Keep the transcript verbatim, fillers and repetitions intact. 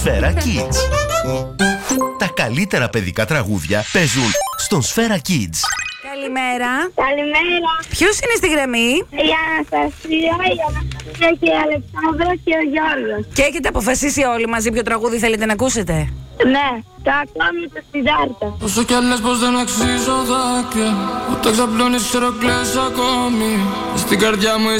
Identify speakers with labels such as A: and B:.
A: Σφαίρα Kids. Τα καλύτερα παιδικά τραγούδια παίζουν στον Σφαίρα Kids.
B: Καλημέρα.
C: Καλημέρα.
B: Ποιος είναι στη γραμμή?
C: Η Αναστασία, η Αναστασία και η Αλεξάνδρα και ο Γιώργος.
B: Και έχετε αποφασίσει όλοι μαζί ποιο τραγούδι θέλετε να ακούσετε?
C: Ναι, το ακόμη το Σιδάρτα.
D: Όσο κι αν λες πως δεν αξίζω δάκρυα, όταν ξαπλώνεις ξέρω κλαις ακόμη. Στην καρδιά μου